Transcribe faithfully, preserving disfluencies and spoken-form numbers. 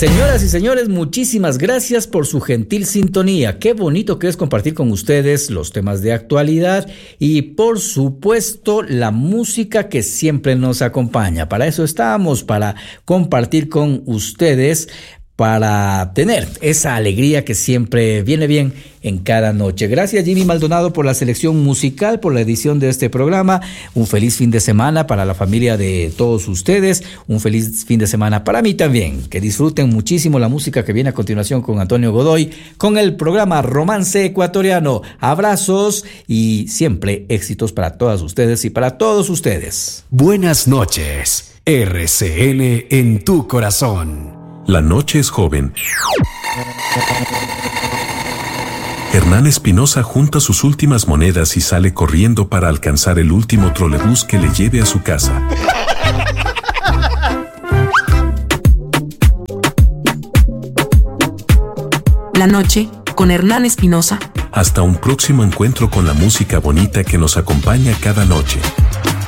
Señoras y señores, muchísimas gracias por su gentil sintonía. Qué bonito que es compartir con ustedes los temas de actualidad y, por supuesto, la música que siempre nos acompaña. Para eso estamos, para compartir con ustedes, para tener esa alegría que siempre viene bien en cada noche. Gracias, Jimmy Maldonado, por la selección musical, por la edición de este programa. Un feliz fin de semana para la familia de todos ustedes. Un feliz fin de semana para mí también. Que disfruten muchísimo la música que viene a continuación con Antonio Godoy, con el programa Romance Ecuatoriano. Abrazos y siempre éxitos para todas ustedes y para todos ustedes. Buenas noches. R C N en tu corazón. La noche es joven. Hernán Espinosa junta sus últimas monedas y sale corriendo para alcanzar el último trolebús que le lleve a su casa. La noche, con Hernán Espinosa. Hasta un próximo encuentro con la música bonita que nos acompaña cada noche.